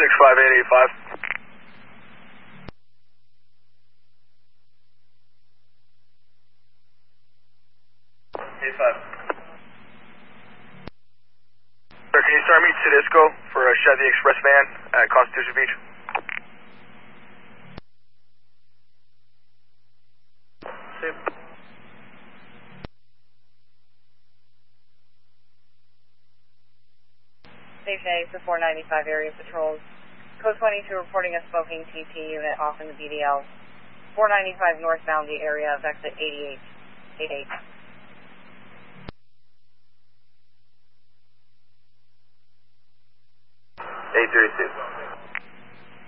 65885. 85. Sir, can you start me Tedisco for a Chevy Express van at Constitution Beach? Station A for 495 area patrols. Code 22 reporting a smoking TT unit off in the BDL. 495 northbound the area of exit 88. 832.